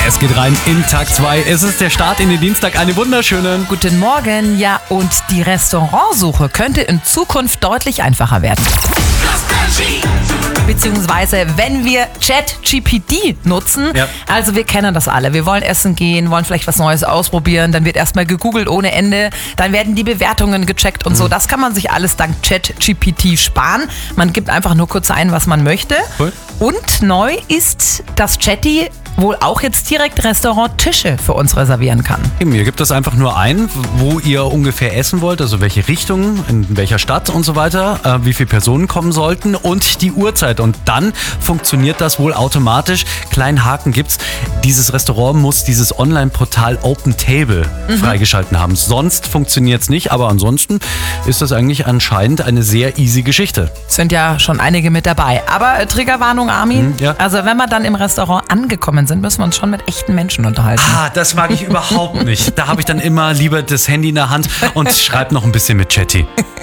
Es geht rein in Tag 2. Es ist der Start in den Dienstag. Einen wunderschönen Guten Morgen. Ja, und die Restaurantsuche könnte in Zukunft deutlich einfacher werden. Beziehungsweise, wenn wir ChatGPT nutzen, also wir kennen das alle. Wir wollen essen gehen, wollen vielleicht was Neues ausprobieren, dann wird erstmal gegoogelt ohne Ende, dann werden die Bewertungen gecheckt und so. Das kann man sich alles dank ChatGPT sparen. Man gibt einfach nur kurz ein, was man möchte. Cool. Und neu ist, dass Chatty wohl auch jetzt direkt Restauranttische für uns reservieren kann. Ihr gebt das einfach nur ein, wo ihr ungefähr essen wollt, also welche Richtung, in welcher Stadt und so weiter, wie viele Personen kommen sollten und die Uhrzeit. Und dann funktioniert das wohl automatisch. Kleinen Haken gibt's. Dieses Restaurant muss dieses Online-Portal Open Table freigeschalten haben. Sonst funktioniert's nicht, aber ansonsten ist das eigentlich anscheinend eine sehr easy Geschichte. Sind ja schon einige mit dabei. Aber Triggerwarnung, Armin. Ja. Also wenn wir dann im Restaurant angekommen sind, müssen wir uns schon mit echten Menschen unterhalten. Das mag ich überhaupt nicht. Da habe ich dann immer lieber das Handy in der Hand und schreibe noch ein bisschen mit Chatty.